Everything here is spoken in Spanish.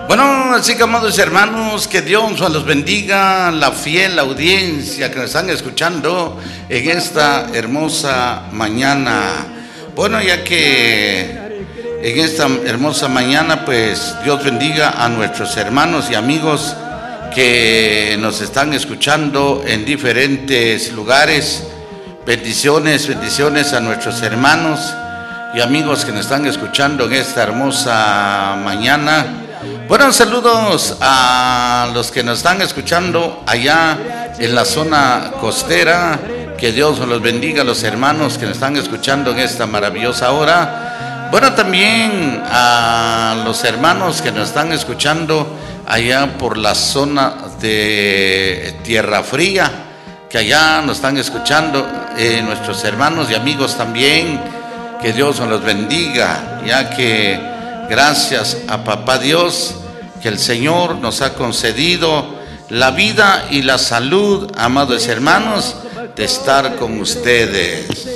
Bueno, así que amados hermanos, que Dios los bendiga, la fiel audiencia que nos están escuchando en esta hermosa mañana. Bueno, ya que en esta hermosa mañana, pues Dios bendiga a nuestros hermanos y amigos que nos están escuchando en diferentes lugares. Bendiciones, bendiciones a nuestros hermanos y amigos que nos están escuchando en esta hermosa mañana. Buenos saludos a los que nos están escuchando allá en la zona costera. Que Dios los bendiga a los hermanos que nos están escuchando en esta maravillosa hora. Bueno, también a los hermanos que nos están escuchando allá por la zona de Tierra Fría, que allá nos están escuchando nuestros hermanos y amigos también. Que Dios nos los bendiga, ya que gracias a Papá Dios, que el Señor nos ha concedido la vida y la salud, amados hermanos, de estar con ustedes.